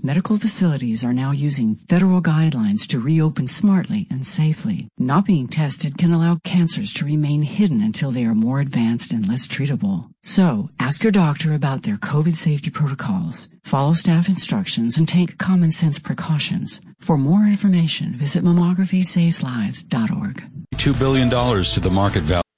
Medical facilities are now using federal guidelines to reopen smartly and safely. Not being tested can allow cancers to remain hidden until they are more advanced and less treatable. So, ask your doctor about their COVID safety protocols, follow staff instructions, and take common sense precautions. For more information, visit mammographySavesLives.org. $2 billion to the market value.